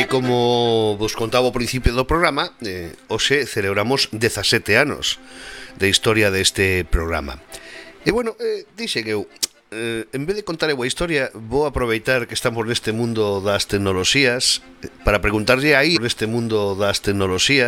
como vos contaba ao principio do programa, hoxe celebramos 17 anos de historia deste programa. E bueno, dixen eu, en vez de contar eu a historia, vou aproveitar que estamos neste mundo das tecnoloxías para preguntarlle aí neste mundo das tecnoloxías